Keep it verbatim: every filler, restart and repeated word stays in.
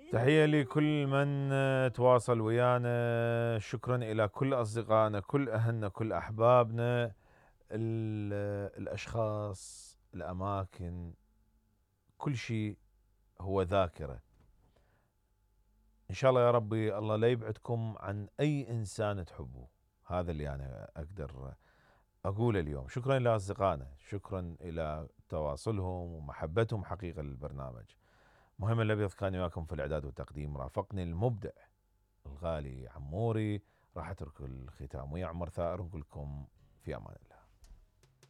تحية لكل من تواصل ويانا، شكرا إلى كل أصدقائنا، كل أهلنا، كل أحبابنا، ال- الأشخاص، الأماكن، كل شيء هو ذاكرة. إن شاء الله يا ربي الله لا يبعدكم عن أي إنسان تحبوه. هذا اللي أنا أقدر أقوله اليوم. شكرا إلى أصدقائنا، شكرا إلى تواصلهم ومحبتهم حقيقة للبرنامج. مهم الأبيض كان وياكم في الإعداد والتقديم، رافقني المبدع الغالي عموري. راح أترك الختام ويا عمر ثائر ونقول لكم في أمان الله.